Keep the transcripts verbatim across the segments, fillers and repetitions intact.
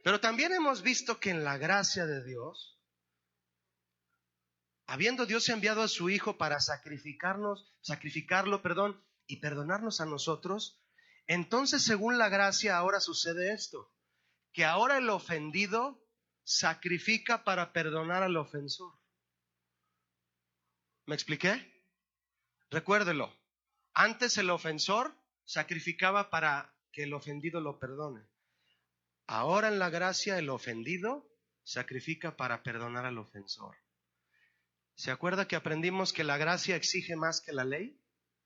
Pero también hemos visto que en la gracia de Dios, habiendo Dios enviado a su Hijo para sacrificarnos, sacrificarlo, perdón, y perdonarnos a nosotros, entonces según la gracia ahora sucede esto, que ahora el ofendido sacrifica para perdonar al ofensor. ¿Me expliqué? Recuérdelo. Antes el ofensor sacrificaba para que el ofendido lo perdone. Ahora en la gracia el ofendido sacrifica para perdonar al ofensor. ¿Se acuerda que aprendimos que la gracia exige más que la ley?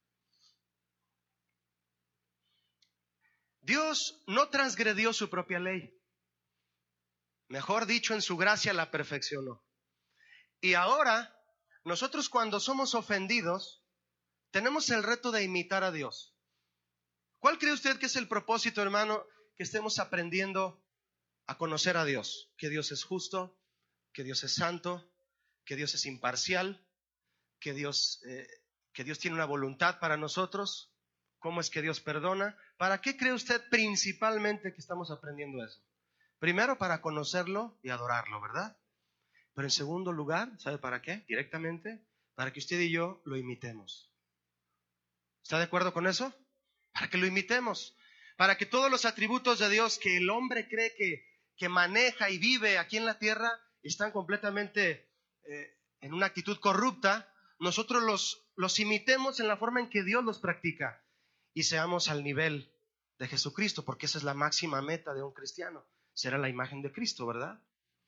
Dios no transgredió su propia ley. Mejor dicho, en su gracia la perfeccionó. Y ahora, nosotros cuando somos ofendidos, tenemos el reto de imitar a Dios. ¿Cuál cree usted que es el propósito, hermano, que estemos aprendiendo a conocer a Dios? Que Dios es justo, que Dios es santo, que Dios es imparcial, que Dios, eh, que Dios tiene una voluntad para nosotros. ¿Cómo es que Dios perdona? ¿Para qué cree usted principalmente que estamos aprendiendo eso? Primero, para conocerlo y adorarlo, ¿verdad? Pero en segundo lugar, ¿sabe para qué? Directamente, para que usted y yo lo imitemos. ¿Está de acuerdo con eso? Para que lo imitemos. Para que todos los atributos de Dios que el hombre cree que, que maneja y vive aquí en la tierra están completamente eh, en una actitud corrupta, nosotros los, los imitemos en la forma en que Dios los practica y seamos al nivel de Jesucristo, porque esa es la máxima meta de un cristiano. Será la imagen de Cristo, ¿verdad?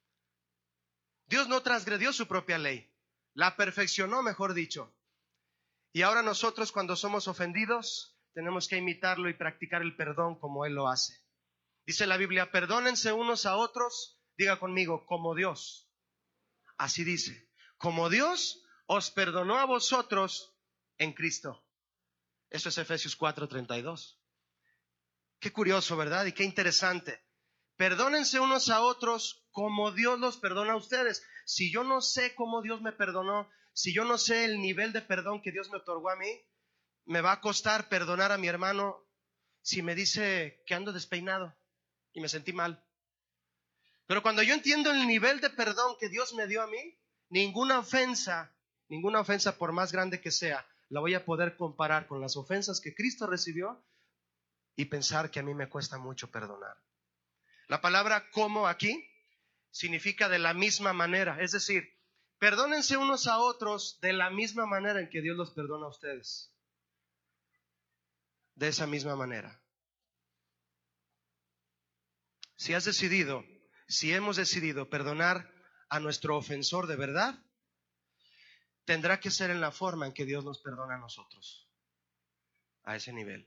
Dios no transgredió su propia ley, la perfeccionó, mejor dicho. Y ahora nosotros, cuando somos ofendidos, tenemos que imitarlo y practicar el perdón como Él lo hace. Dice la Biblia, perdónense unos a otros, diga conmigo, como Dios. Así dice, como Dios os perdonó a vosotros en Cristo. Eso es Efesios cuatro treinta y dos. Qué curioso, ¿verdad? Y qué interesante. Perdónense unos a otros como Dios los perdona a ustedes. Si yo no sé cómo Dios me perdonó, si yo no sé el nivel de perdón que Dios me otorgó a mí, me va a costar perdonar a mi hermano si me dice que ando despeinado y me sentí mal. Pero cuando yo entiendo el nivel de perdón que Dios me dio a mí, ninguna ofensa, ninguna ofensa por más grande que sea, la voy a poder comparar con las ofensas que Cristo recibió y pensar que a mí me cuesta mucho perdonar. La palabra como aquí significa de la misma manera, es decir, perdónense unos a otros de la misma manera en que Dios los perdona a ustedes. De esa misma manera. Si has decidido, si hemos decidido perdonar a nuestro ofensor de verdad, tendrá que ser en la forma en que Dios nos perdona a nosotros. A ese nivel.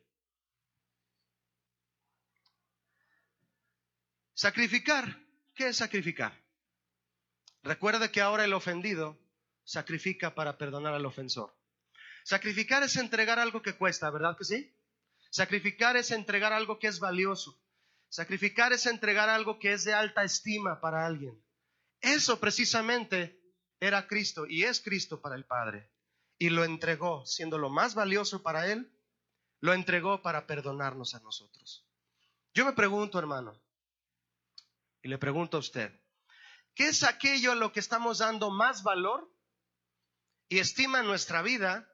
Sacrificar. ¿Qué es sacrificar? Recuerde que ahora el ofendido sacrifica para perdonar al ofensor. Sacrificar es entregar algo que cuesta, ¿verdad que sí? Sacrificar es entregar algo que es valioso. Sacrificar es entregar algo que es de alta estima para alguien. Eso precisamente era Cristo y es Cristo para el Padre. Y lo entregó, siendo lo más valioso para Él, lo entregó para perdonarnos a nosotros. Yo me pregunto, hermano, y le pregunto a usted, ¿qué es aquello a lo que estamos dando más valor y estima en nuestra vida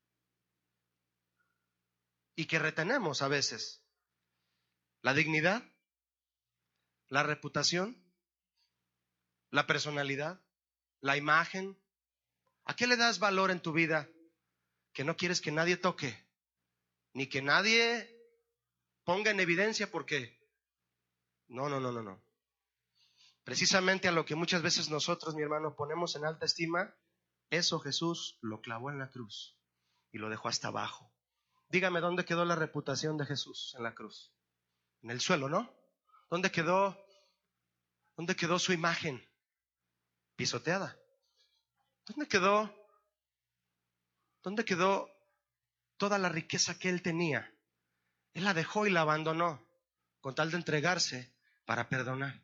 y que retenemos a veces? ¿La dignidad? ¿La reputación? ¿La personalidad? ¿La imagen? ¿A qué le das valor en tu vida que no quieres que nadie toque? Ni que nadie ponga en evidencia porque no, no, no, no, no. Precisamente a lo que muchas veces nosotros, mi hermano, ponemos en alta estima, eso Jesús lo clavó en la cruz y lo dejó hasta abajo. Dígame, ¿dónde quedó la reputación de Jesús en la cruz? En el suelo, ¿no? ¿Dónde quedó, dónde quedó su imagen? Pisoteada. ¿Dónde quedó, dónde quedó toda la riqueza que él tenía? Él la dejó y la abandonó con tal de entregarse para perdonar.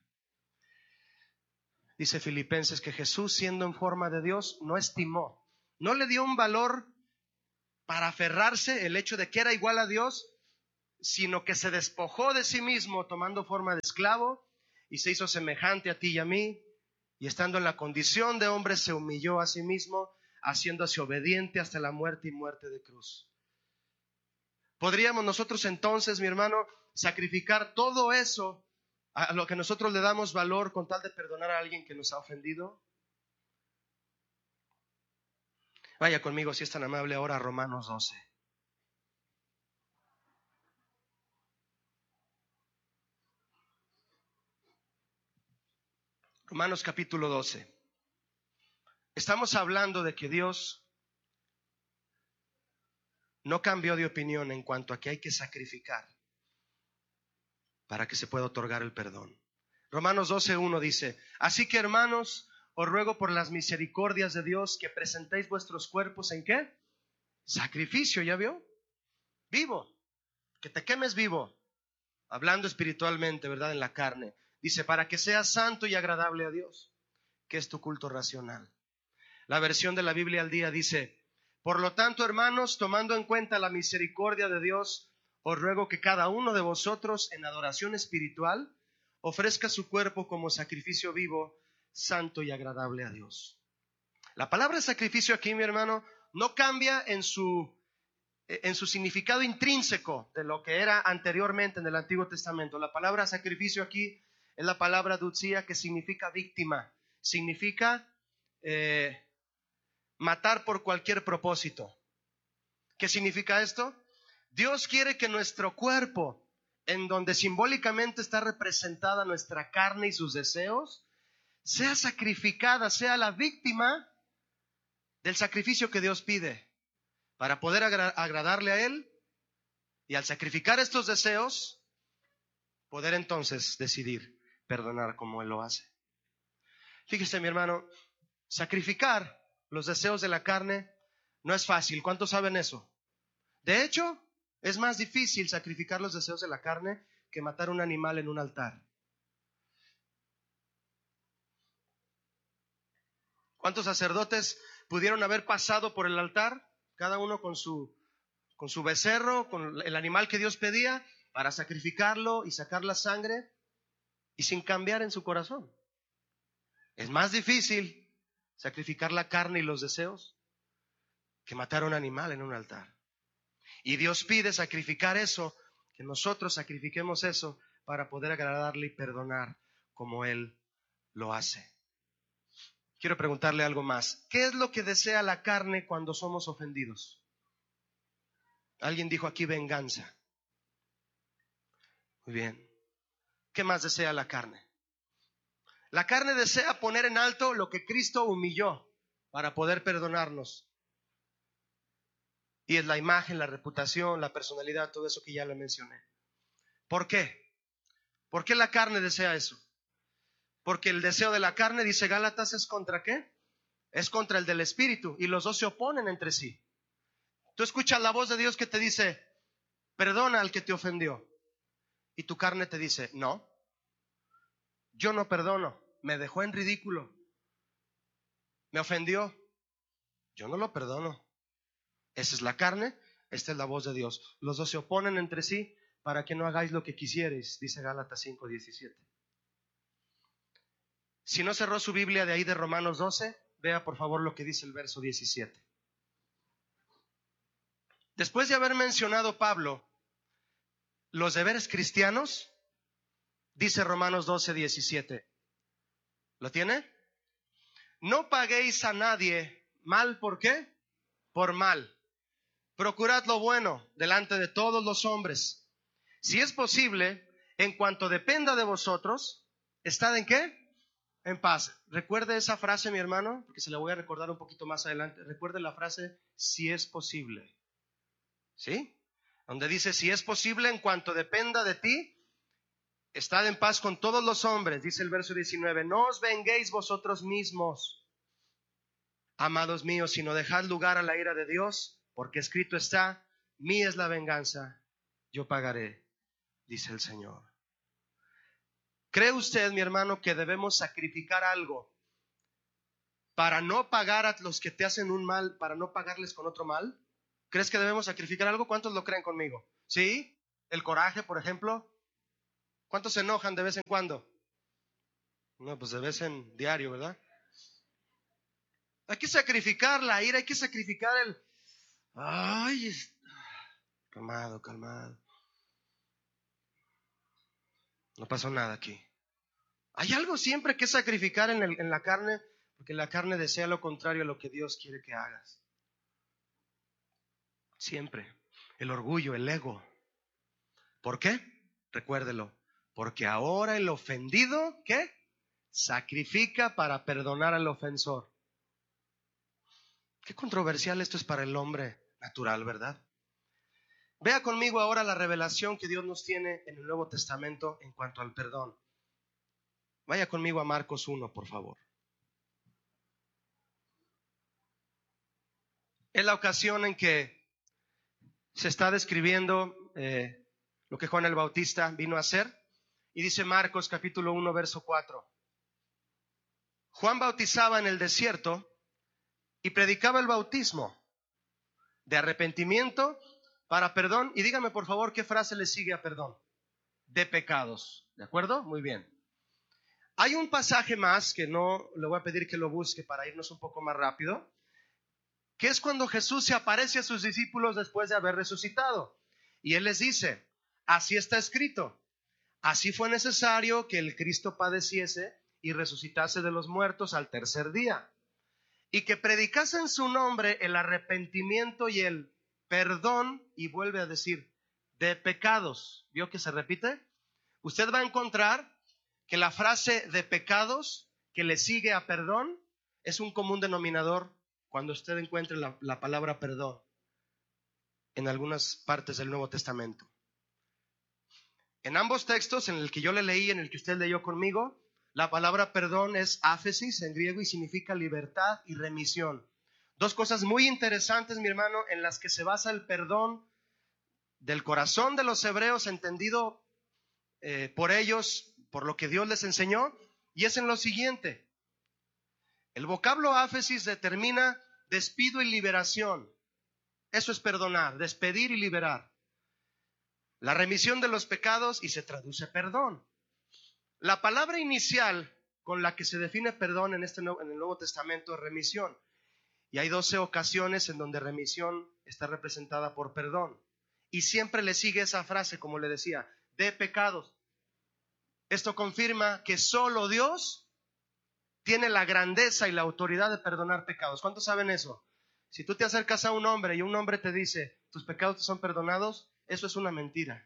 Dice Filipenses que Jesús, siendo en forma de Dios, no estimó, no le dio un valor para aferrarse el hecho de que era igual a Dios, sino que se despojó de sí mismo tomando forma de esclavo y se hizo semejante a ti y a mí, y estando en la condición de hombre se humilló a sí mismo, haciéndose obediente hasta la muerte y muerte de cruz. ¿Podríamos nosotros entonces, mi hermano, sacrificar todo eso a lo que nosotros le damos valor con tal de perdonar a alguien que nos ha ofendido? Vaya conmigo, si es tan amable, ahora a Romanos doce. Romanos capítulo doce. Estamos hablando de que Dios no cambió de opinión en cuanto a que hay que sacrificar para que se pueda otorgar el perdón. Romanos doce uno dice: así que, hermanos, os ruego por las misericordias de Dios que presentéis vuestros cuerpos ¿en qué? Sacrificio, ¿ya vio? Vivo, que te quemes vivo, hablando espiritualmente, ¿verdad? En la carne. Dice, para que seas santo y agradable a Dios, que es tu culto racional. La versión de la Biblia al día dice: por lo tanto, hermanos, tomando en cuenta la misericordia de Dios, os ruego que cada uno de vosotros en adoración espiritual ofrezca su cuerpo como sacrificio vivo, santo y agradable a Dios. La palabra sacrificio aquí, mi hermano, no cambia en su, en su significado intrínseco de lo que era anteriormente en el Antiguo Testamento. La palabra sacrificio aquí es la palabra dutzía, que significa víctima, significa eh, matar por cualquier propósito. ¿Qué significa esto? Dios quiere que nuestro cuerpo, en donde simbólicamente está representada nuestra carne y sus deseos, sea sacrificada, sea la víctima del sacrificio que Dios pide, para poder agra- agradarle a Él, y al sacrificar estos deseos, poder entonces decidir perdonar como Él lo hace. Fíjese, mi hermano, sacrificar los deseos de la carne no es fácil. ¿Cuántos saben eso? De hecho, es más difícil sacrificar los deseos de la carne que matar un animal en un altar. ¿Cuántos sacerdotes pudieron haber pasado por el altar, cada uno con su, con su becerro, con el animal que Dios pedía, para sacrificarlo y sacar la sangre, y sin cambiar en su corazón? Es más difícil sacrificar la carne y los deseos que matar a un animal en un altar. Y Dios pide sacrificar eso, que nosotros sacrifiquemos eso para poder agradarle y perdonar como Él lo hace. Quiero preguntarle algo más. ¿Qué es lo que desea la carne cuando somos ofendidos? Alguien dijo aquí venganza. Muy bien. ¿Qué más desea la carne? La carne desea poner en alto lo que Cristo humilló para poder perdonarnos. Y es la imagen, la reputación, la personalidad, todo eso que ya le mencioné. ¿Por qué? ¿Por qué la carne desea eso? Porque el deseo de la carne, dice Gálatas, ¿es contra qué? Es contra el del espíritu, y los dos se oponen entre sí. Tú escuchas la voz de Dios que te dice, perdona al que te ofendió, y tu carne te dice, no, yo no perdono, me dejó en ridículo, me ofendió, yo no lo perdono. Esa es la carne, esta es la voz de Dios. Los dos se oponen entre sí para que no hagáis lo que quisierais, dice Gálatas cinco diecisiete. Si no cerró su Biblia de ahí de Romanos doce, vea por favor lo que dice el verso diecisiete. Después de haber mencionado Pablo los deberes cristianos, dice Romanos doce diecisiete. ¿Lo tiene? No paguéis a nadie mal, ¿por qué? Por mal. Procurad lo bueno delante de todos los hombres. Si es posible, en cuanto dependa de vosotros, ¿estad en qué? En paz. Recuerde esa frase, mi hermano, porque se la voy a recordar un poquito más adelante. Recuerde la frase, si es posible. ¿Sí? Donde dice, si es posible, en cuanto dependa de ti, estad en paz con todos los hombres. Dice el verso diecinueve, no os venguéis vosotros mismos, amados míos, sino dejad lugar a la ira de Dios, porque escrito está, mía es la venganza, yo pagaré, dice el Señor. ¿Cree usted, mi hermano, que debemos sacrificar algo para no pagar a los que te hacen un mal, para no pagarles con otro mal? ¿Crees que debemos sacrificar algo? ¿Cuántos lo creen conmigo? ¿Sí? ¿El coraje, por ejemplo? ¿Cuántos se enojan de vez en cuando? No, pues de vez en diario, ¿verdad? Hay que sacrificar la ira, hay que sacrificar el... Ay, es- calmado, calmado. No pasó nada aquí. Hay algo siempre que sacrificar en, el- en la carne, porque la carne desea lo contrario a lo que Dios quiere que hagas. Siempre. El orgullo, el ego. ¿Por qué? Recuérdelo. Porque ahora el ofendido, ¿qué? Sacrifica para perdonar al ofensor. Qué controversial esto es para el hombre natural, ¿verdad? Vea conmigo ahora la revelación que Dios nos tiene en el Nuevo Testamento en cuanto al perdón. Vaya conmigo a Marcos uno, por favor. Es la ocasión en que se está describiendo eh, lo que Juan el Bautista vino a hacer. Y dice Marcos capítulo uno, verso cuatro. Juan bautizaba en el desierto y predicaba el bautismo de arrepentimiento para perdón. Y dígame por favor qué frase le sigue a perdón. De pecados. ¿De acuerdo? Muy bien. Hay un pasaje más que no le voy a pedir que lo busque para irnos un poco más rápido, que es cuando Jesús se aparece a sus discípulos después de haber resucitado. Y Él les dice, así está escrito, así fue necesario que el Cristo padeciese y resucitase de los muertos al tercer día, y que predicase en su nombre el arrepentimiento y el perdón, y vuelve a decir, de pecados. ¿Vio que se repite? Usted va a encontrar que la frase de pecados que le sigue a perdón es un común denominador cuando usted encuentre la, la palabra perdón en algunas partes del Nuevo Testamento. En ambos textos, en el que yo le leí, en el que usted leyó conmigo, la palabra perdón es áfesis en griego y significa libertad y remisión. Dos cosas muy interesantes, mi hermano, en las que se basa el perdón del corazón de los hebreos, entendido eh, por ellos, por lo que Dios les enseñó, y es en lo siguiente. El vocablo áfesis determina despido y liberación. Eso es perdonar, despedir y liberar. La remisión de los pecados y se traduce perdón. La palabra inicial con la que se define perdón en, este, en el Nuevo Testamento es remisión. Y hay doce ocasiones en donde remisión está representada por perdón. Y siempre le sigue esa frase, como le decía, de pecados. Esto confirma que solo Dios tiene la grandeza y la autoridad de perdonar pecados. ¿Cuántos saben eso? Si tú te acercas a un hombre y un hombre te dice, tus pecados te son perdonados, eso es una mentira.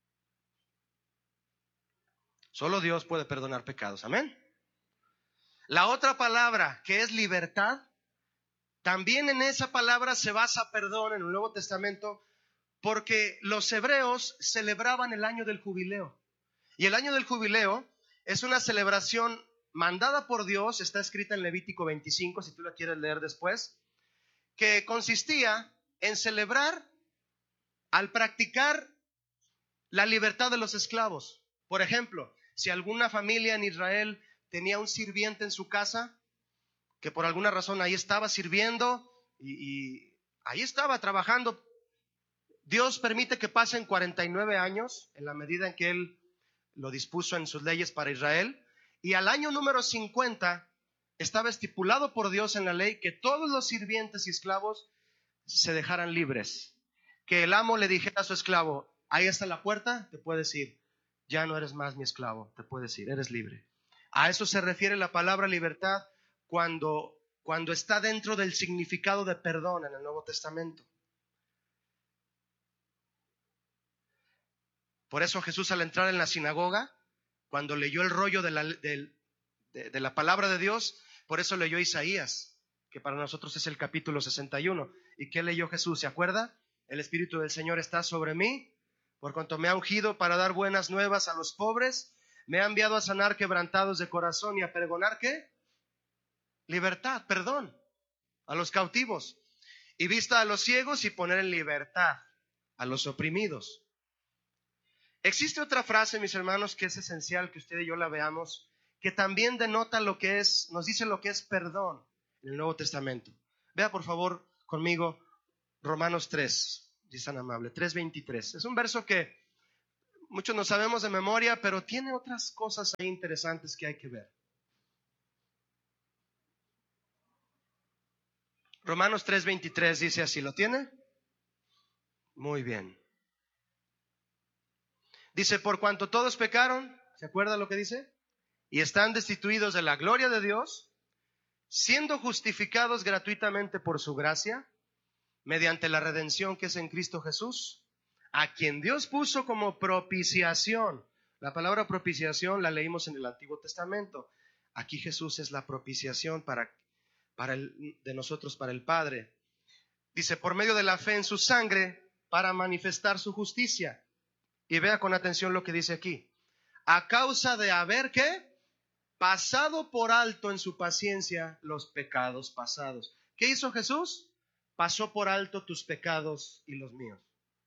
Solo Dios puede perdonar pecados. Amén. La otra palabra, que es libertad, también en esa palabra se basa perdón en el Nuevo Testamento, porque los hebreos celebraban el año del jubileo. Y el año del jubileo es una celebración mandada por Dios, está escrita en Levítico veinticinco, si tú la quieres leer después, que consistía en celebrar al practicar la libertad de los esclavos. Por ejemplo, si alguna familia en Israel tenía un sirviente en su casa, que por alguna razón ahí estaba sirviendo y, y ahí estaba trabajando, Dios permite que pasen cuarenta y nueve años en la medida en que Él lo dispuso en sus leyes para Israel, y al año número cincuenta estaba estipulado por Dios en la ley que todos los sirvientes y esclavos se dejaran libres, que el amo le dijera a su esclavo, ahí está la puerta, te puedes ir, ya no eres más mi esclavo, te puedes ir, eres libre. A eso se refiere la palabra libertad cuando, cuando está dentro del significado de perdón en el Nuevo Testamento. Por eso Jesús, al entrar en la sinagoga, cuando leyó el rollo de la, de, de, de la palabra de Dios, por eso leyó Isaías, que para nosotros es el capítulo sesenta y uno. ¿Y qué leyó Jesús? ¿Se acuerda? El Espíritu del Señor está sobre mí, por cuanto me ha ungido para dar buenas nuevas a los pobres, me ha enviado a sanar quebrantados de corazón y a pregonar, ¿qué? Libertad, perdón, a los cautivos, y vista a los ciegos y poner en libertad a los oprimidos. Existe otra frase, mis hermanos, que es esencial que usted y yo la veamos, que también denota lo que es, nos dice lo que es perdón en el Nuevo Testamento. Vea por favor conmigo Romanos tres, si es tan amable, tres veintitrés. Es un verso que muchos no sabemos de memoria, pero tiene otras cosas ahí interesantes que hay que ver. Romanos tres veintitrés dice así, ¿lo tiene? Muy bien. Dice, por cuanto todos pecaron, ¿se acuerda lo que dice? Y están destituidos de la gloria de Dios, siendo justificados gratuitamente por su gracia, mediante la redención que es en Cristo Jesús, a quien Dios puso como propiciación. La palabra propiciación la leímos en el Antiguo Testamento. Aquí Jesús es la propiciación para, para el, de nosotros para el Padre. Dice, por medio de la fe en su sangre, para manifestar su justicia. Y vea con atención lo que dice aquí. A causa de haber, ¿qué? Pasado por alto en su paciencia los pecados pasados. ¿Qué hizo Jesús? Pasó por alto tus pecados y los míos.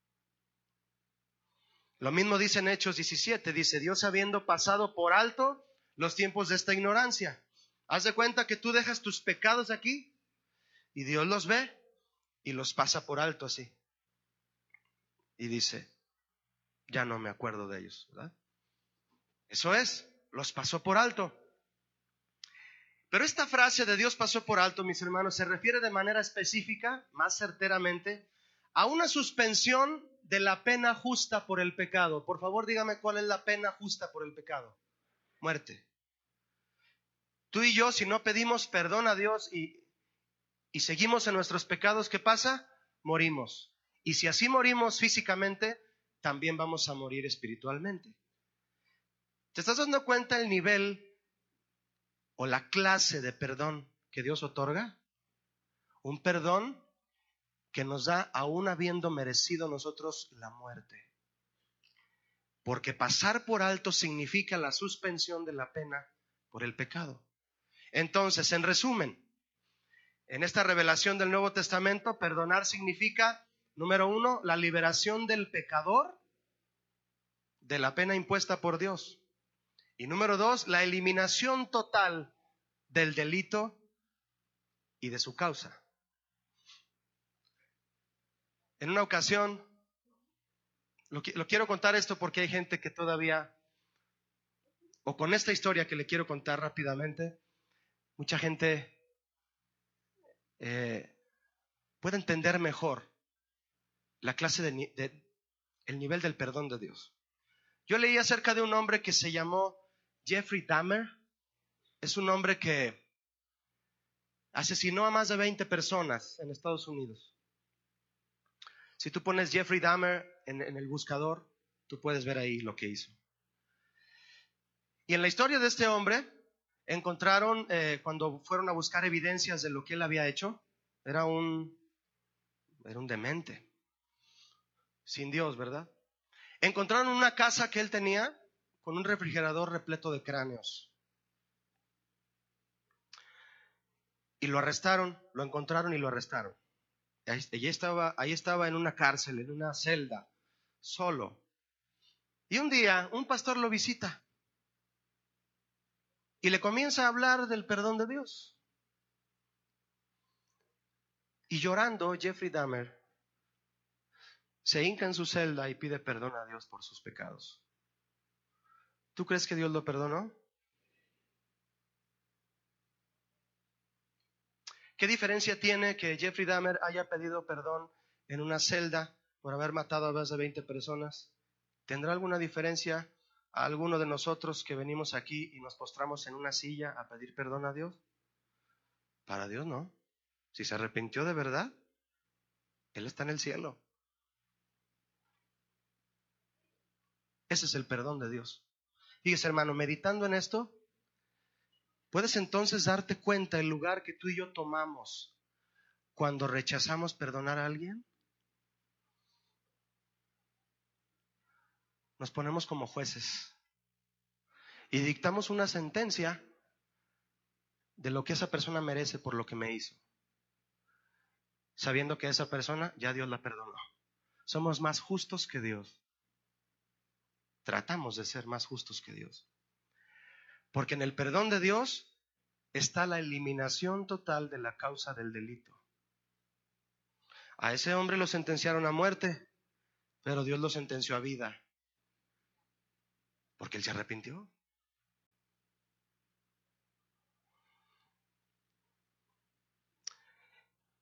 Lo mismo dice en Hechos diecisiete, dice, Dios habiendo pasado por alto los tiempos de esta ignorancia. Haz de cuenta que tú dejas tus pecados aquí y Dios los ve y los pasa por alto así. Y dice, ya no me acuerdo de ellos, ¿verdad? Eso es, los pasó por alto. Pero esta frase de Dios pasó por alto, mis hermanos, se refiere de manera específica, más certeramente, a una suspensión de la pena justa por el pecado. Por favor, dígame cuál es la pena justa por el pecado. Muerte. Tú y yo, si no pedimos perdón a Dios y, y seguimos en nuestros pecados, ¿qué pasa? Morimos. Y si así morimos físicamente, también vamos a morir espiritualmente. ¿Te estás dando cuenta el nivel o la clase de perdón que Dios otorga? Un perdón que nos da aún habiendo merecido nosotros la muerte. Porque pasar por alto significa la suspensión de la pena por el pecado. Entonces, en resumen, en esta revelación del Nuevo Testamento, perdonar significa, número uno, la liberación del pecador de la pena impuesta por Dios. Y número dos, la eliminación total del delito y de su causa. En una ocasión, lo, lo quiero contar esto porque hay gente que todavía, o con esta historia que le quiero contar rápidamente, mucha gente eh, puede entender mejor la clase de, de el nivel del perdón de Dios. Yo leí acerca de un hombre que se llamó Jeffrey Dahmer. Es un hombre que asesinó a más de veinte personas en Estados Unidos. Si tú pones Jeffrey Dahmer en, en el buscador, tú puedes ver ahí lo que hizo. Y en la historia de este hombre, encontraron, eh, cuando fueron a buscar evidencias de lo que él había hecho, era un, era un demente, sin Dios, ¿verdad? Encontraron una casa que él tenía con un refrigerador repleto de cráneos. Y lo arrestaron, lo encontraron y lo arrestaron. Ahí estaba, ahí estaba en una cárcel, en una celda, solo. Y un día un pastor lo visita y le comienza a hablar del perdón de Dios. Y llorando, Jeffrey Dahmer se hinca en su celda y pide perdón a Dios por sus pecados. ¿Tú crees que Dios lo perdonó? ¿Qué diferencia tiene que Jeffrey Dahmer haya pedido perdón en una celda por haber matado a más de veinte personas? ¿Tendrá alguna diferencia a alguno de nosotros que venimos aquí y nos postramos en una silla a pedir perdón a Dios? Para Dios no. Si se arrepintió de verdad, Él está en el cielo. Ese es el perdón de Dios. Fíjese, hermano, meditando en esto, puedes entonces darte cuenta el lugar que tú y yo tomamos cuando rechazamos perdonar a alguien. Nos ponemos como jueces y dictamos una sentencia de lo que esa persona merece por lo que me hizo, sabiendo que a esa persona ya Dios la perdonó. Somos más justos que Dios. Tratamos de ser más justos que Dios. Porque en el perdón de Dios está la eliminación total de la causa del delito. A ese hombre lo sentenciaron a muerte, pero Dios lo sentenció a vida. Porque él se arrepintió.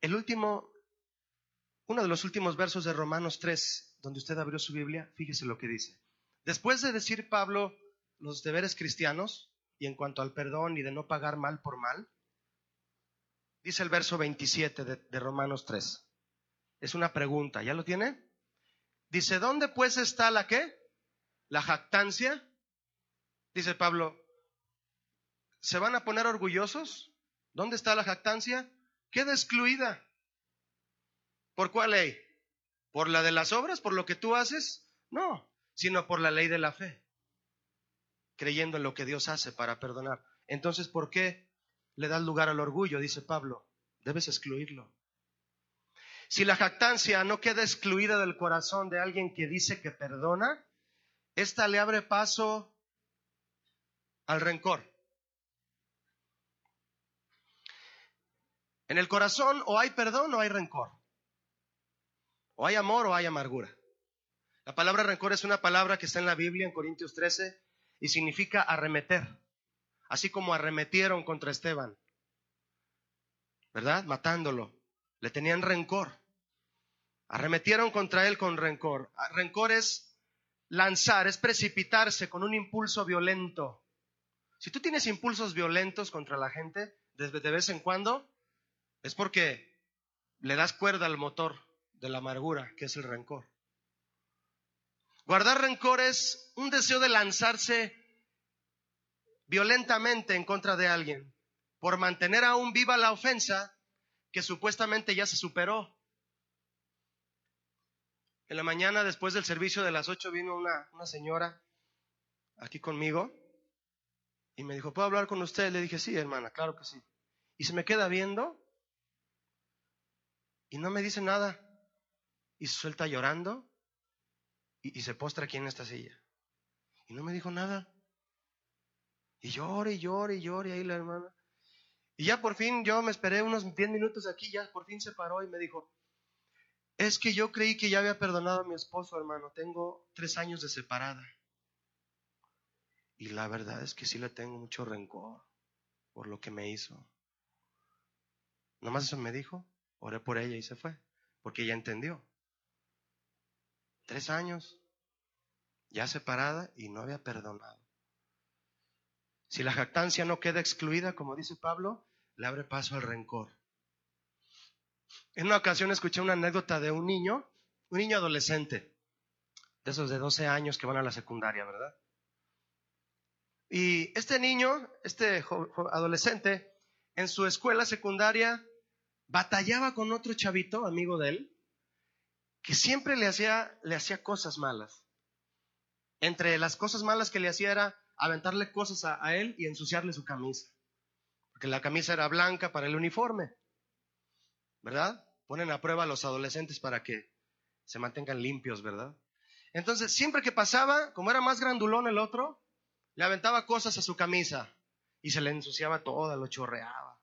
el último, uno de los últimos versos de Romanos tres, donde usted abrió su Biblia, fíjese lo que dice. Después de decir Pablo los deberes cristianos y en cuanto al perdón y de no pagar mal por mal, dice el verso veintisiete de, de Romanos tres. Es una pregunta, ¿ya lo tiene? Dice, ¿dónde pues está la qué? La jactancia. Dice Pablo, ¿se van a poner orgullosos? ¿Dónde está la jactancia? Queda excluida. ¿Por cuál ley? ¿Por la de las obras? ¿Por lo que tú haces? No, sino por la ley de la fe, creyendo en lo que Dios hace para perdonar. Entonces, ¿por qué le das lugar al orgullo? Dice Pablo, debes excluirlo. Si la jactancia no queda excluida del corazón de alguien que dice que perdona, esta le abre paso al rencor. En el corazón o hay perdón o hay rencor. O hay amor o hay amargura. La palabra rencor es una palabra que está en la Biblia en Corintios trece y significa arremeter. Así como arremetieron contra Esteban, ¿verdad? Matándolo. Le tenían rencor. Arremetieron contra él con rencor. Rencor es lanzar, es precipitarse con un impulso violento. Si tú tienes impulsos violentos contra la gente desde de vez en cuando, es porque le das cuerda al motor de la amargura, que es el rencor. Guardar rencor es un deseo de lanzarse violentamente en contra de alguien por mantener aún viva la ofensa que supuestamente ya se superó. En la mañana, después del servicio de las ocho, vino una, una señora aquí conmigo y me dijo, ¿puedo hablar con usted? Le dije, sí, hermana, claro que sí. Y se me queda viendo y no me dice nada y se suelta llorando y, y se postra aquí en esta silla y no me dijo nada y llore y llore y llore ahí la hermana. Y ya por fin yo me esperé unos diez minutos aquí, ya por fin se paró y me dijo, es que yo creí que ya había perdonado a mi esposo, hermano, tengo tres años de separada y la verdad es que sí le tengo mucho rencor por lo que me hizo. Nomás eso me dijo, oré por ella y se fue, porque ella entendió. Tres años, ya separada y no había perdonado. Si la jactancia no queda excluida, como dice Pablo, le abre paso al rencor. En una ocasión escuché una anécdota de un niño, un niño adolescente, de esos de doce años que van a la secundaria, ¿verdad? Y este niño, este jo- jo- adolescente, en su escuela secundaria batallaba con otro chavito, amigo de él, que siempre le hacía, le hacía cosas malas. Entre las cosas malas que le hacía era aventarle cosas a, a él y ensuciarle su camisa, porque la camisa era blanca para el uniforme, ¿verdad? Ponen a prueba a los adolescentes para que se mantengan limpios, ¿verdad? Entonces, siempre que pasaba, como era más grandulón el otro, le aventaba cosas a su camisa y se le ensuciaba toda, lo chorreaba.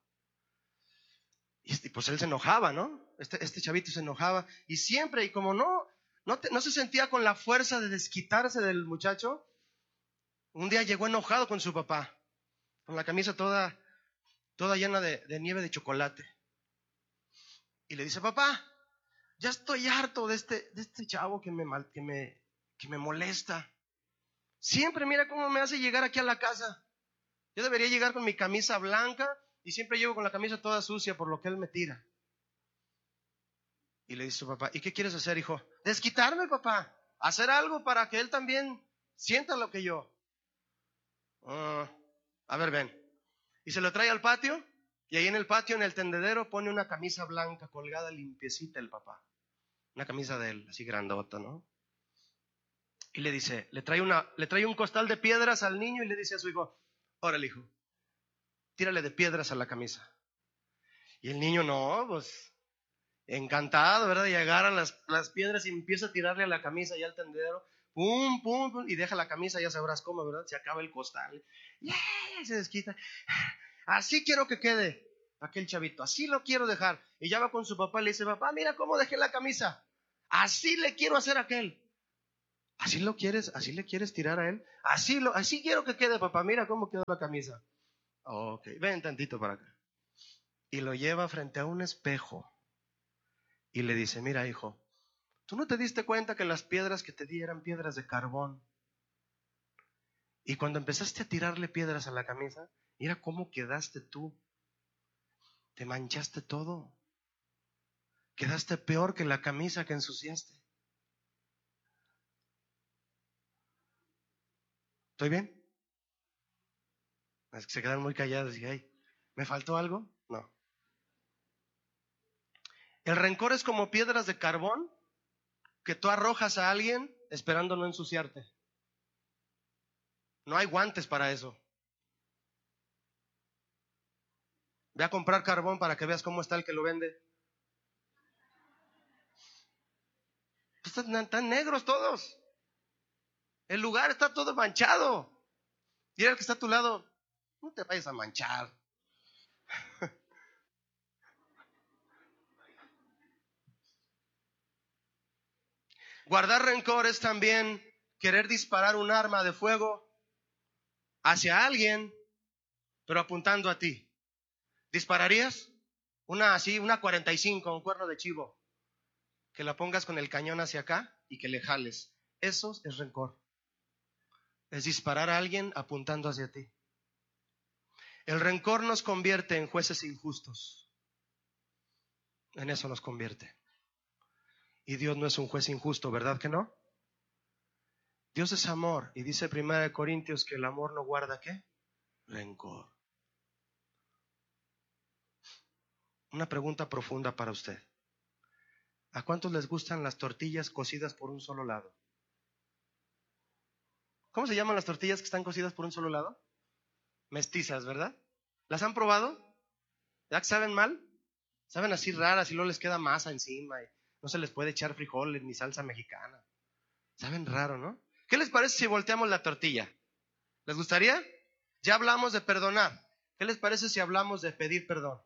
Y pues él se enojaba, ¿no? Este, este chavito se enojaba y siempre, y como no, no, te, no se sentía con la fuerza de desquitarse del muchacho, un día llegó enojado con su papá, con la camisa toda, toda llena de, de nieve de chocolate. Y le dice, papá, ya estoy harto de este, de este chavo que me, mal, que, me, que me molesta. Siempre mira cómo me hace llegar aquí a la casa. Yo debería llegar con mi camisa blanca y siempre llego con la camisa toda sucia por lo que él me tira. Y le dice su papá, ¿y qué quieres hacer, hijo? Desquitarme, papá. Hacer algo para que él también sienta lo que yo. Uh, a ver, ven. Y se lo trae al patio. Y ahí en el patio, en el tendedero, pone una camisa blanca colgada, limpiecita el papá. Una camisa de él, así grandota, ¿no? Y le dice, le trae, una, le trae un costal de piedras al niño y le dice a su hijo, órale, hijo, tírale de piedras a la camisa. Y el niño, no, pues, encantado, ¿verdad? Y agarra las, las piedras y empieza a tirarle a la camisa y al tendedero, pum, pum, pum, y deja la camisa, ya sabrás cómo, ¿verdad? Se acaba el costal. ¡Yeah! Se desquita. Así quiero que quede aquel chavito, así lo quiero dejar. Y ya va con su papá y le dice, papá, mira cómo dejé la camisa. Así le quiero hacer a aquel. ¿Así lo quieres? ¿Así le quieres tirar a él? Así, lo, así quiero que quede, papá. Mira cómo quedó la camisa. Ok, ven tantito para acá. Y lo lleva frente a un espejo. y le dice, mira hijo, ¿tú no te diste cuenta que las piedras que te di eran piedras de carbón? Y cuando empezaste a tirarle piedras a la camisa, mira cómo quedaste tú. Te manchaste todo. Quedaste peor que la camisa que ensuciaste. ¿Estoy bien? Es que se quedan muy callados y, ay, ¿me faltó algo? No. El rencor es como piedras de carbón que tú arrojas a alguien esperando no ensuciarte. No hay guantes para eso. Ve a comprar carbón para que veas cómo está el que lo vende. Pues están, están negros todos. El lugar está todo manchado. Y el que está a tu lado, no te vayas a manchar. Guardar rencor es también querer disparar un arma de fuego hacia alguien, pero apuntando a ti. ¿Dispararías? Una así, una cuarenta y cinco, un cuerno de chivo, que la pongas con el cañón hacia acá y que le jales. Eso es rencor. Es disparar a alguien apuntando hacia ti. El rencor nos convierte en jueces injustos. En eso nos convierte. Y Dios no es un juez injusto, ¿verdad que no? Dios es amor. Y dice primera de Corintios que el amor no guarda ¿qué? Rencor. Una pregunta profunda para usted. ¿A cuántos les gustan las tortillas cocidas por un solo lado? ¿Cómo se llaman las tortillas que están cocidas por un solo lado? Mestizas, ¿verdad? ¿Las han probado? ¿Ya que saben mal? Saben así raras y luego les queda masa encima y no se les puede echar frijoles ni salsa mexicana. Saben raro, ¿no? ¿Qué les parece si volteamos la tortilla? ¿Les gustaría? Ya hablamos de perdonar. ¿Qué les parece si hablamos de pedir perdón?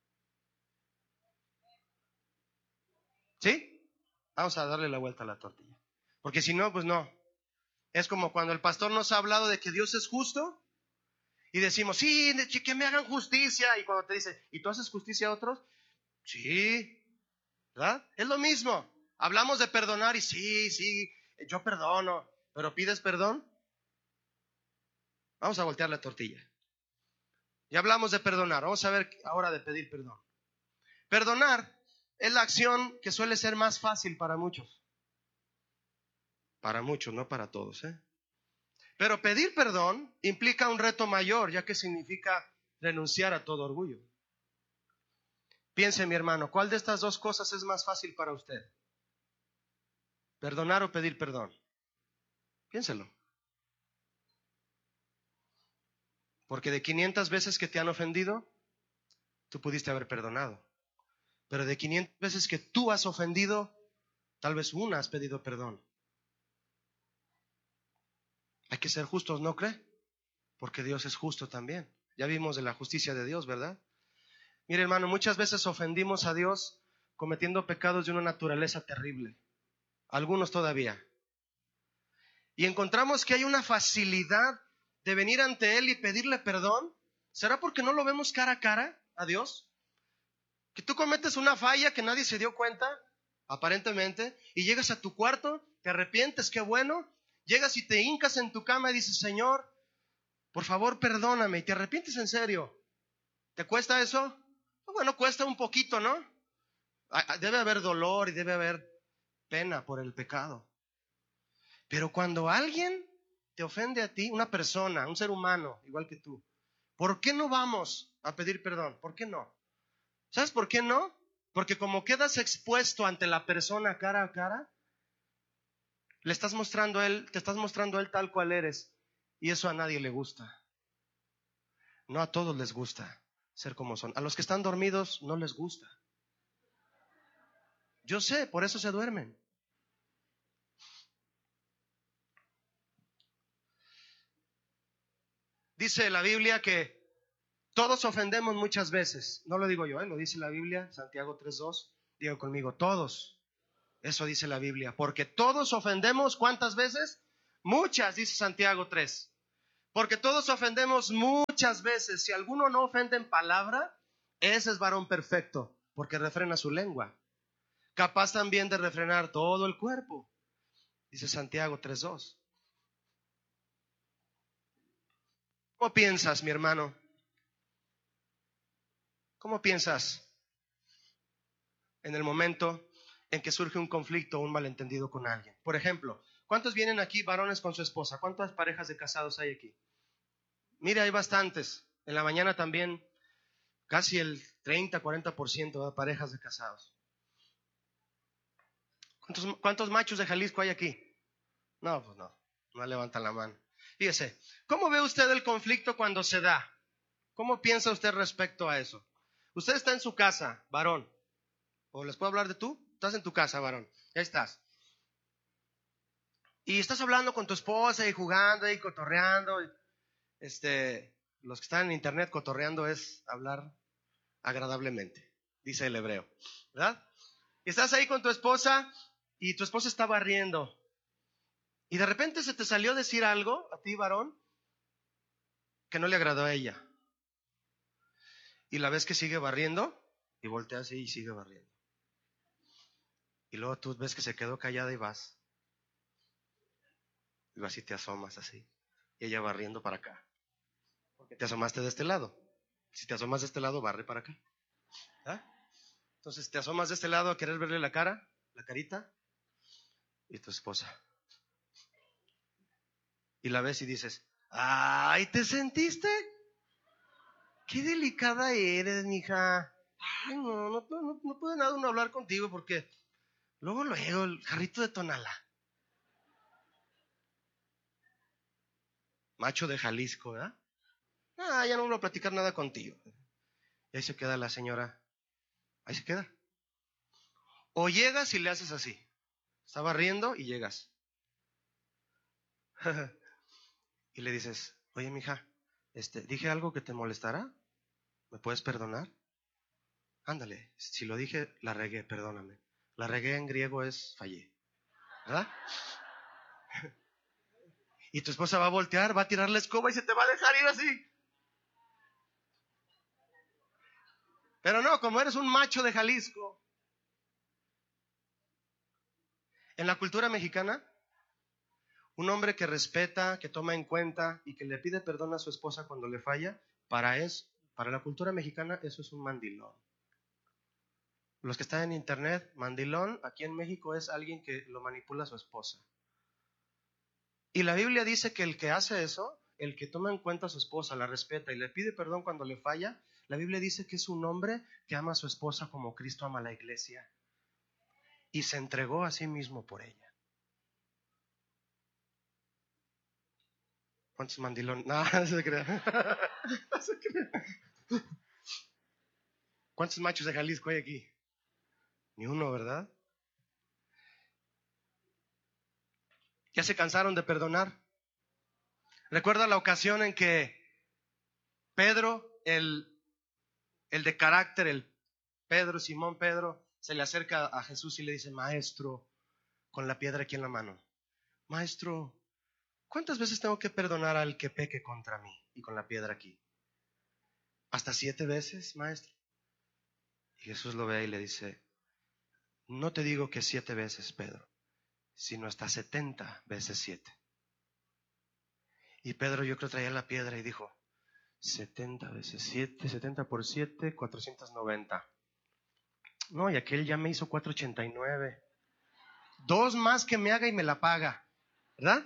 ¿Sí? Vamos a darle la vuelta a la tortilla. Porque si no, pues no. Es como cuando el pastor nos ha hablado de que Dios es justo y decimos, sí, que me hagan justicia. Y cuando te dice, ¿y tú haces justicia a otros? Sí, ¿verdad? Es lo mismo. Hablamos de perdonar y sí, sí, yo perdono, pero ¿pides perdón? Vamos a voltear la tortilla. Ya hablamos de perdonar, vamos a ver ahora de pedir perdón. Perdonar es la acción que suele ser más fácil para muchos. Para muchos, no para todos, ¿eh? Pero pedir perdón implica un reto mayor, ya que significa renunciar a todo orgullo. Piense, mi hermano, ¿cuál de estas dos cosas es más fácil para usted? ¿Perdonar o pedir perdón? Piénselo. Porque de quinientas veces que te han ofendido, tú pudiste haber perdonado. Pero de quinientas veces que tú has ofendido, tal vez una has pedido perdón. Hay que ser justos, ¿no cree? Porque Dios es justo también. Ya vimos de la justicia de Dios, ¿verdad? Mire, hermano, muchas veces ofendimos a Dios cometiendo pecados de una naturaleza terrible. Algunos todavía. Y encontramos que hay una facilidad de venir ante Él y pedirle perdón. ¿Será porque no lo vemos cara a cara a Dios? Que tú cometes una falla que nadie se dio cuenta, aparentemente, y llegas a tu cuarto, te arrepientes, qué bueno, llegas y te hincas en tu cama y dices, Señor, por favor perdóname, y te arrepientes en serio. ¿Te cuesta eso? Bueno, cuesta un poquito, ¿no? Debe haber dolor y debe haber pena por el pecado. Pero cuando alguien te ofende a ti, una persona, un ser humano, igual que tú, ¿por qué no vamos a pedir perdón? ¿Por qué no? ¿Sabes por qué no? Porque como quedas expuesto ante la persona cara a cara, le estás mostrando a él, te estás mostrando a él tal cual eres, y eso a nadie le gusta. No a todos les gusta ser como son. A los que están dormidos no les gusta. Yo sé, por eso se duermen. Dice la Biblia que todos ofendemos muchas veces. No lo digo yo, ¿eh? Lo dice la Biblia, Santiago tres dos. Digo conmigo, todos. Eso dice la Biblia. Porque todos ofendemos, ¿cuántas veces? Muchas, dice Santiago tres. Porque todos ofendemos muchas veces. Si alguno no ofende en palabra, ese es varón perfecto, porque refrena su lengua. capaz también de refrenar todo el cuerpo. Dice Santiago tres dos. ¿Cómo piensas, mi hermano? ¿Cómo piensas en el momento en que surge un conflicto o un malentendido con alguien? Por ejemplo, ¿cuántos vienen aquí varones con su esposa? ¿Cuántas parejas de casados hay aquí? Mire, hay bastantes. En la mañana también casi el treinta, cuarenta por ciento de parejas de casados. ¿Cuántos, ¿Cuántos machos de Jalisco hay aquí? No, pues no, no levantan la mano. Fíjese, ¿cómo ve usted el conflicto cuando se da? ¿Cómo piensa usted respecto a eso? Usted está en su casa, varón. ¿O les puedo hablar de tú? Estás en tu casa, varón. Ahí estás. Y estás hablando con tu esposa y jugando y cotorreando. Este, los que están en internet, cotorreando es hablar agradablemente, dice el hebreo, ¿verdad? Y estás ahí con tu esposa y tu esposa está barriendo. Y de repente se te salió decir algo a ti, varón, que no le agradó a ella. Y la ves que sigue barriendo y volteas y sigue barriendo. Y luego tú ves que se quedó callada y vas. Y vas y te asomas así. Y ella barriendo para acá. Porque te asomaste de este lado. Si te asomas de este lado, barre para acá. ¿Ah? Entonces te asomas de este lado a querer verle la cara, la carita, y tu esposa. Y la ves y dices, ¡ay, te sentiste! ¡Qué delicada eres, mija! Ay, no, no, no, no puede nada uno hablar contigo porque luego, luego, el jarrito de Tonala. Macho de Jalisco, ¿verdad? Ah, ya no voy a platicar nada contigo. Y ahí se queda la señora. Ahí se queda. O llegas y le haces así. Estaba riendo y llegas. Y le dices, oye, mija, este, ¿dije algo que te molestará? ¿Me puedes perdonar? Ándale, si lo dije, la regué, perdóname. La regué en griego es fallé, ¿verdad? Y tu esposa va a voltear, va a tirar la escoba y se te va a dejar ir así. Pero no, como eres un macho de Jalisco. En la cultura mexicana, un hombre que respeta, que toma en cuenta y que le pide perdón a su esposa cuando le falla, para, es, para la cultura mexicana eso es un mandilón. Los que están en internet, mandilón aquí en México es alguien que lo manipula a su esposa. Y la Biblia dice que el que hace eso, el que toma en cuenta a su esposa, la respeta y le pide perdón cuando le falla, la Biblia dice que es un hombre que ama a su esposa como Cristo ama a la iglesia y se entregó a sí mismo por ella. ¿Cuántos mandilones? No, no se crea. No se crea. ¿Cuántos machos de Jalisco hay aquí? Ni uno, ¿verdad? ¿Ya se cansaron de perdonar? ¿Recuerda la ocasión en que Pedro, el, el de carácter, el Pedro, Simón Pedro, se le acerca a Jesús y le dice, maestro, con la piedra aquí en la mano, maestro, ¿cuántas veces tengo que perdonar al que peque contra mí? Y con la piedra aquí. ¿Hasta siete veces, maestro? Y Jesús lo ve y le dice, no te digo que siete veces, Pedro, sino hasta setenta veces siete. Y Pedro yo creo traía la piedra y dijo, setenta veces siete, setenta por siete, cuatrocientos noventa. No, y aquel ya me hizo cuatrocientos ochenta y nueve. Dos más que me haga y me la paga, ¿verdad?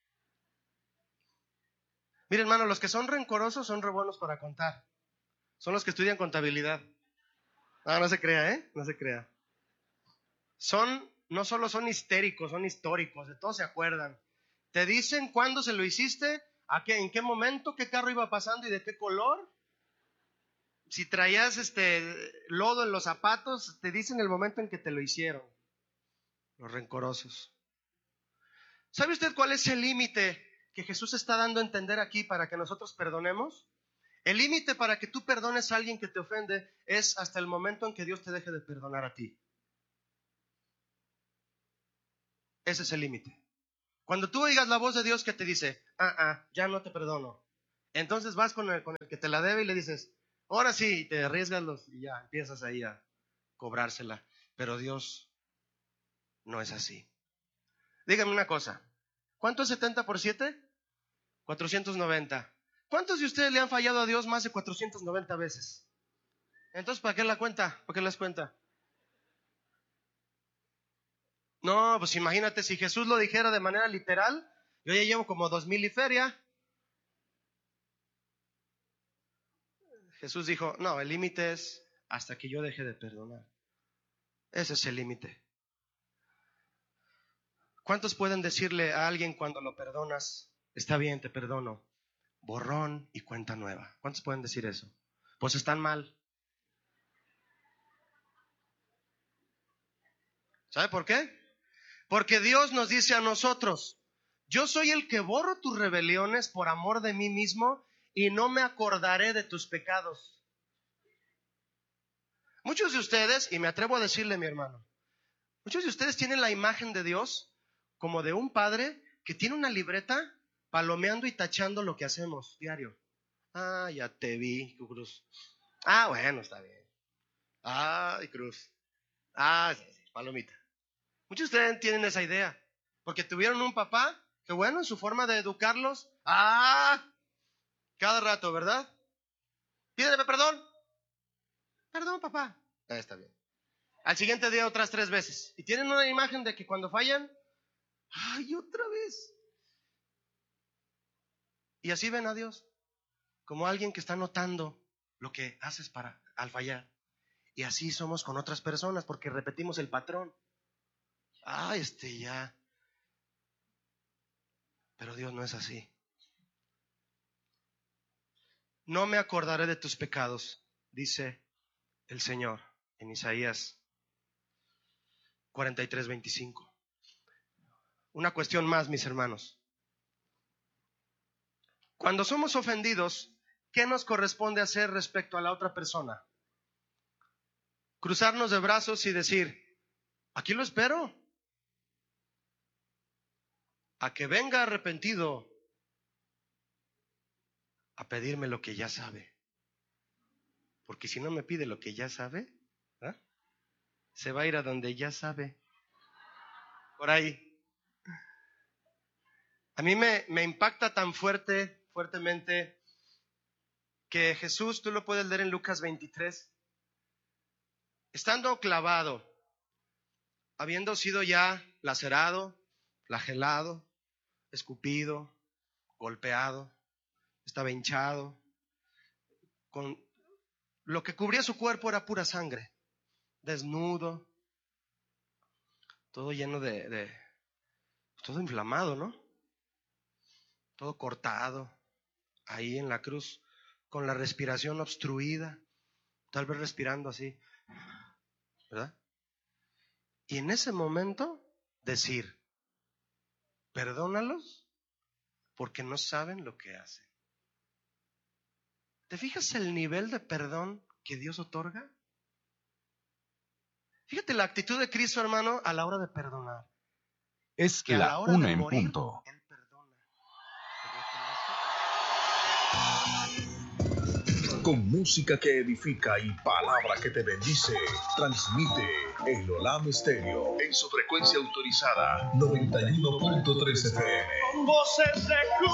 Mira, hermano, los que son rencorosos son re buenos para contar. Son los que estudian contabilidad. Ah, no se crea, ¿eh? No se crea. Son, no solo son histéricos, son históricos, de todo se acuerdan. Te dicen cuándo se lo hiciste, a qué, en qué momento, qué carro iba pasando y de qué color. Si traías este lodo en los zapatos, te dicen el momento en que te lo hicieron. Los rencorosos. ¿Sabe usted cuál es el límite que Jesús está dando a entender aquí para que nosotros perdonemos? El límite para que tú perdones a alguien que te ofende es hasta el momento en que Dios te deje de perdonar a ti. Ese es el límite. Cuando tú oigas la voz de Dios que te dice, ah, ah, ya no te perdono, entonces vas con el, con el que te la debe y le dices, ahora sí, te arriesgas los, y ya empiezas ahí a cobrársela. Pero Dios no es así. Dígame una cosa. ¿Cuánto es setenta por siete? cuatrocientos noventa. ¿Cuántos de ustedes le han fallado a Dios más de cuatrocientas noventa veces? Entonces, ¿para qué la cuenta? ¿Para qué las cuenta? No, pues imagínate si Jesús lo dijera de manera literal. Yo ya llevo como dos mil y feria. Jesús dijo, no, el límite es hasta que yo deje de perdonar. Ese es el límite. ¿Cuántos pueden decirle a alguien cuando lo perdonas, está bien, te perdono, borrón y cuenta nueva? ¿Cuántos pueden decir eso? Pues están mal. ¿Sabe por qué? Porque Dios nos dice a nosotros, yo soy el que borro tus rebeliones por amor de mí mismo y no me acordaré de tus pecados. Muchos de ustedes, y me atrevo a decirle, mi hermano, muchos de ustedes tienen la imagen de Dios como de un padre que tiene una libreta palomeando y tachando lo que hacemos diario. Ah, ya te vi, Cruz. Ah, bueno, está bien. Ah, Cruz. Ah, sí, sí, palomita. Muchos de ustedes tienen esa idea, porque tuvieron un papá que, bueno, en su forma de educarlos, ah, cada rato, ¿verdad? Pídeme perdón. Perdón, papá. Ah, está bien. Al siguiente día otras tres veces. Y tienen una imagen de que cuando fallan, ay, otra vez. Y así ven a Dios, como alguien que está notando lo que haces para al fallar. Y así somos con otras personas, porque repetimos el patrón. Ah, este ya. Pero Dios no es así. No me acordaré de tus pecados, dice el Señor en Isaías cuarenta y tres, veinticinco. Una cuestión más, mis hermanos. Cuando somos ofendidos, ¿qué nos corresponde hacer respecto a la otra persona? Cruzarnos de brazos y decir, aquí lo espero, a que venga arrepentido a pedirme lo que ya sabe. Porque si no me pide lo que ya sabe, ¿eh? Se va a ir a donde ya sabe. Por ahí. A mí me, me impacta tan fuerte, fuertemente, que Jesús, tú lo puedes leer en Lucas veintitrés, estando clavado, habiendo sido ya lacerado, flagelado, escupido, golpeado, estaba hinchado, con lo que cubría su cuerpo era pura sangre, desnudo, todo lleno de, de todo inflamado, ¿no? Todo cortado, ahí en la cruz, con la respiración obstruida, tal vez respirando así, ¿verdad? Y en ese momento decir, perdónalos porque no saben lo que hacen. ¿Te fijas el nivel de perdón que Dios otorga? Fíjate la actitud de Cristo, hermano, a la hora de perdonar. Es Que a la la hora una de en morir, punto. Él perdona. Con música que edifica y palabra que te bendice, transmite el Olam Stereo en su frecuencia autorizada noventa y uno punto tres F M. Con voces de